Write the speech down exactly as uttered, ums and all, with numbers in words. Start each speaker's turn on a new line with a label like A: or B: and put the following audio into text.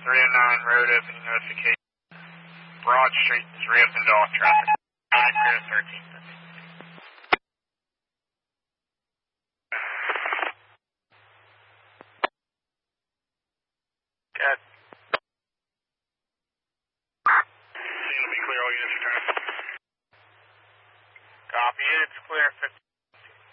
A: three oh nine road opening notification. Broad Street is reopened to all traffic. five clear thirteen. Good.
B: Scene will be clear, all units return.
A: Copy it, it's clear.